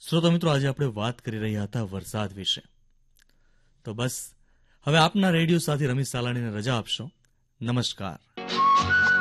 શ્રોતા મિત્રો, આજે આપણે વાત કરી રહ્યા હતા વરસાદ વિશે. તો બસ હવે આપના રેડિયો સાથી રમેશ સાલાણીને રજા આપશો. નમસ્કાર.